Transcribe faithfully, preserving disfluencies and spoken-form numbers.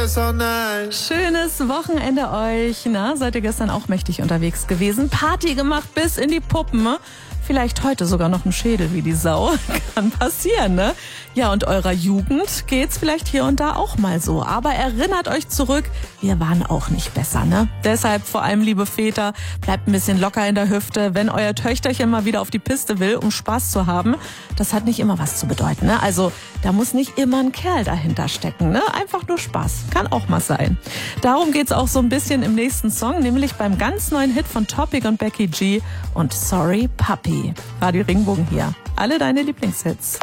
Schönes Wochenende euch. Na, seid ihr gestern auch mächtig unterwegs gewesen? Party gemacht bis in die Puppen. Vielleicht heute sogar noch ein Schädel wie die Sau. Kann passieren, ne? Ja, und eurer Jugend geht's vielleicht hier und da auch mal so. Aber erinnert euch zurück, wir waren auch nicht besser, ne? Deshalb vor allem, liebe Väter, bleibt ein bisschen locker in der Hüfte, wenn euer Töchterchen mal wieder auf die Piste will, um Spaß zu haben. Das hat nicht immer was zu bedeuten, ne? Also, da muss nicht immer ein Kerl dahinter stecken, ne? Einfach nur Spaß. Kann auch mal sein. Darum geht's auch so ein bisschen im nächsten Song, nämlich beim ganz neuen Hit von Topic und Becky G und Sorry Puppy. Radio Regenbogen hier. Alle deine Lieblingshits.